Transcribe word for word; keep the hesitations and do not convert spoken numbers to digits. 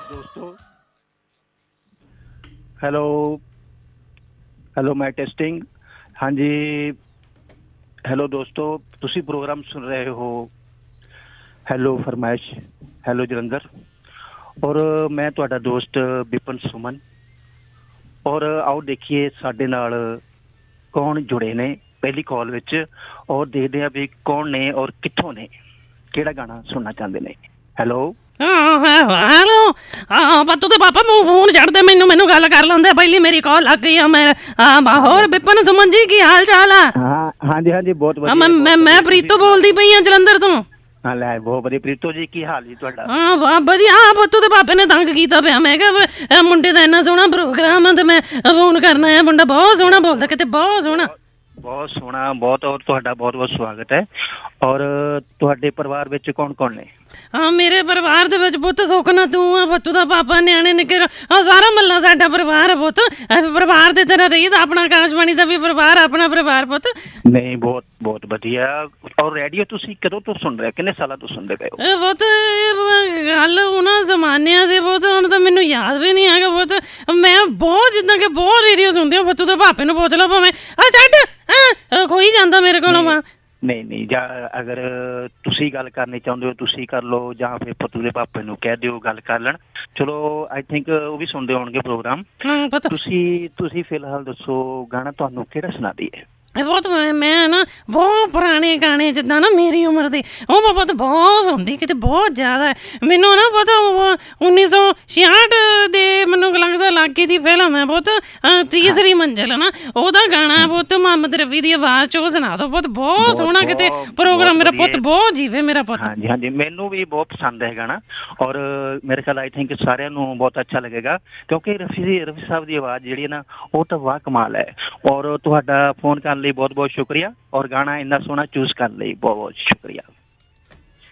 ਦੋਸਤੋ hello hello ਮੈਂ testing ਹਾਂਜੀ ਹੈਲੋ ਦੋਸਤੋ ਤੁਸੀਂ ਪ੍ਰੋਗਰਾਮ ਸੁਣ ਰਹੇ ਹੋ ਹੈਲੋ ਫਰਮਾਇਸ਼ ਹੈਲੋ ਜਲੰਧਰ ਔਰ ਮੈਂ ਤੁਹਾਡਾ ਦੋਸਤ ਵਿਪਨ ਸੁਮਨ ਔਰ ਆਓ ਦੇਖੀਏ ਸਾਡੇ ਨਾਲ ਕੌਣ ਜੁੜੇ ਨੇ ਪਹਿਲੀ ਕਾਲ ਵਿੱਚ ਔਰ ਦੇਖਦੇ ਹਾਂ ਵੀ ਕੌਣ ਨੇ ਔਰ ਕਿੱਥੋਂ ਨੇ ਕਿਹੜਾ ਗਾਣਾ ਸੁਣਨਾ ਚਾਹੁੰਦੇ ਨੇ ਹੈਲੋ ਹੈਲੋ ਹਾਂ ਬੱਤੂ ਦੇ ਪਾਪਾ ਮੂੰਹ ਫੋਨ ਛੱਡਦੇ ਮੈਨੂੰ ਮੈਨੂੰ ਗੱਲ ਕਰ ਲੈਂਦੇ ਪਹਿਲੀ ਮੇਰੀ ਕਾਲ ਲੱਗ ਗਈ ਆ ਮੈਂ ਹਾਂ ਹੋਰ ਵਿਪਨ ਸੁਮਨ ਜੀ ਕੀ ਹਾਲ ਚਾਲ ਆ ਹਾਂ ਹਾਂਜੀ ਹਾਂਜੀ ਬਹੁਤ ਮੈਂ ਵਧੀਆ ਮੈਂ ਮੈਂ ਪ੍ਰੀਤੋ ਬੋਲਦੀ ਪਈ ਆ ਜਲੰਧਰ ਤੋਂ ਹਾਂ ਲੈ ਬਹੁਤ ਵਧੀਆ ਪ੍ਰੀਤੋ ਜੀ ਕੀ ਹਾਲ ਜੀ ਤੁਹਾਡਾ ਹਾਂ ਵਾਹ ਵਧੀਆ ਹਾਂ ਬੱਤੂ ਦੇ ਪਾਪੇ ਨੇ ਤੰਗ ਕੀਤਾ ਪਿਆ ਮੈਂ ਕਿਹਾ ਮੁੰਡੇ ਦਾ ਇੰਨਾ ਸੋਹਣਾ ਪ੍ਰੋਗਰਾਮ ਆ ਤੇ ਮੈਂ ਫੋਨ ਕਰਨਾ ਹੈ ਮੁੰਡਾ ਬਹੁਤ ਸੋਹਣਾ ਬੋਲਦਾ ਕਿਤੇ ਬਹੁਤ ਸੋਹਣਾ ਬਹੁਤ ਸੋਹਣਾ ਬਹੁਤ ਔਰ ਤੁਹਾਡਾ ਬਹੁਤ ਬਹੁਤ ਸਵਾਗਤ ਹੈ ਔਰ ਤੁਹਾਡੇ ਪਰਿਵਾਰ ਵਿੱਚ ਕੌਣ ਕੌਣ ਨੇ ਹਾਂ ਮੇਰੇ ਪਰਿਵਾਰ ਦੇ ਵਿੱਚ ਪੁੱਤ ਸੁੱਖ ਨਾ ਤੂੰ ਆ ਬੱਤੂ ਦਾ ਪਾਪਾ ਨਿਆਣੇ ਨਿੱਕੇ ਆ ਸਾਰਾ ਮੱਲਾ ਸਾਡਾ ਪਰਿਵਾਰ ਆ ਪੁੱਤ ਪਰਿਵਾਰ ਦੇ ਤਰ੍ਹਾਂ ਰਹੀ ਤਾਂ ਆਪਣਾ ਆਕਾਸ਼ਵਾਣੀ ਦਾ ਵੀ ਪਰਿਵਾਰ ਆਪਣਾ ਪਰਿਵਾਰ ਪੁੱਤ ਨਹੀਂ ਬਹੁਤ ਬਹੁਤ ਵਧੀਆ ਔਰ ਰੇਡੀਓ ਤੁਸੀਂ ਕਦੋਂ ਤੋਂ ਸੁਣ ਰਹੇ ਕਿੰਨੇ ਸਾਲਾਂ ਤੋਂ ਸੁਣਦੇ ਪਏ ਹੋ ਇਹ ਬਹੁਤ ਗੱਲ ਉਹਨਾਂ ਜ਼ਮਾਨਿਆਂ ਦੇ ਬਹੁਤ ਹੁਣ ਤਾਂ ਮੈਨੂੰ ਯਾਦ ਵੀ ਨਹੀਂ ਹੈਗਾ ਬਹੁਤ ਮੈਂ ਬਹੁਤ ਜਿੱਦਾਂ ਕਿ ਬਹੁਤ ਰੇਡੀਓ ਸੁਣਦੀ ਹਾਂ ਬੱਤੂ ਦੇ ਪਾਪੇ ਨੂੰ ਪੁੱਛ ਲਓ ਭਾਵੇਂ ਆ ਛੱਡ ਹਾਂ ਖੋਈ ਜਾਂਦਾ ਮੇਰੇ ਕੋਲੋਂ ਵਾ ਨਹੀਂ ਨਹੀਂ ਜਾਂ ਅਗਰ ਤੁਸੀਂ ਗੱਲ ਕਰਨੀ ਚਾਹੁੰਦੇ ਹੋ ਤੁਸੀਂ ਕਰ ਲਓ ਜਾਂ ਫਿਰ ਪੱਤੂ ਦੇ ਪਾਪੇ ਨੂੰ ਕਹਿ ਦਿਓ ਗੱਲ ਕਰ ਲੈਣ ਚਲੋ ਆਈ ਥਿੰਕ ਉਹ ਵੀ ਸੁਣਦੇ ਹੋਣਗੇ ਪ੍ਰੋਗਰਾਮ ਤੁਸੀਂ ਤੁਸੀਂ ਫਿਲਹਾਲ ਦੱਸੋ ਗਾਣਾ ਤੁਹਾਨੂੰ ਕਿਹੜਾ ਸੁਣਾ ਦਈਏ ਬਹੁਤ ਮੈਂ ਨਾ ਬਹੁਤ ਪੁਰਾਣੇ ਗਾਣੇ ਜਿੱਦਾਂ ਨਾ ਮੇਰੀ ਉਮਰ ਦੇ ਉਹ ਮੈਂ ਬਹੁਤ ਬਹੁਤ ਸੁਣਦੀ ਕਿਤੇ ਬਹੁਤ ਜ਼ਿਆਦਾ ਮੈਨੂੰ ਨਾ ਪਤਾ ਉੱਨੀ ਸੌ ਛਿਆਹਠ ਦੇ ਮੈਨੂੰ ਲੱਗਦਾ ਲਾਗੇ ਦੀ ਫਿਲਮ ਹੈ ਬਹੁਤ ਤੀਸਰੀ ਮੰਜ਼ਿਲ ਨਾ ਉਹਦਾ ਗਾਣਾ ਬਹੁਤ ਮੁਹੰਮਦ ਰਫੀ ਦੀ ਆਵਾਜ਼ 'ਚ ਉਹ ਸੁਣਾ ਦੋ ਬਹੁਤ ਬਹੁਤ ਸੋਹਣਾ ਕਿਤੇ ਪ੍ਰੋਗਰਾਮ ਮੇਰਾ ਪੁੱਤ ਬਹੁਤ ਜੀਵੇ ਮੇਰਾ ਪੁੱਤ ਹਾਂਜੀ ਹਾਂਜੀ ਮੈਨੂੰ ਵੀ ਬਹੁਤ ਪਸੰਦ ਹੈ ਗਾਣਾ ਔਰ ਮੇਰੇ ਖਿਆਲ ਆਈ ਥਿੰਕ ਸਾਰਿਆਂ ਨੂੰ ਬਹੁਤ ਅੱਛਾ ਲੱਗੇਗਾ ਕਿਉਂਕਿ ਰਫੀ ਰਫੀ ਸਾਹਿਬ ਦੀ ਆਵਾਜ਼ ਜਿਹੜੀ ਹੈ ਨਾ ਉਹ ਤਾਂ ਵਾਹ ਕਮਾਲ ਹੈ ਔਰ ਤੁਹਾਡਾ ਫੋਨ ਕਰਨ ਲਈ ਬਹੁਤ ਬਹੁਤ ਸ਼ੁਕਰੀਆ ਔਰ ਗਾਣਾ ਇੰਨਾ ਸੋਹਣਾ ਚੂਜ਼ ਕਰਨ ਲਈ ਬਹੁਤ ਬਹੁਤ ਸ਼ੁਕਰੀਆ